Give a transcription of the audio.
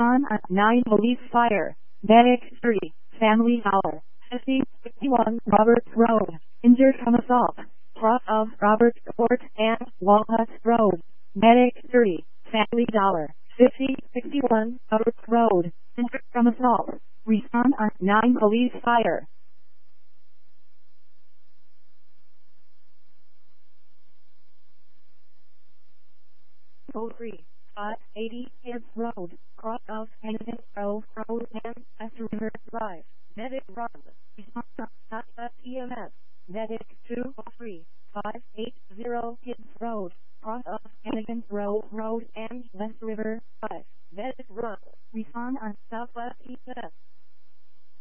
Respond at 9 Police Fire. Medic 30. Family Dollar. 5051 Roberts Road. Injured from assault. Cross of Roberts Court and Walnut Road. Medic 30. Family Dollar. 5061 Roberts Road. Injured from assault. Respond at 9 Police Fire. 03, 580 Hibbs Road, cross of Hennepin Grove Road and Esther River Drive. Medic run. Response not EMS. Medic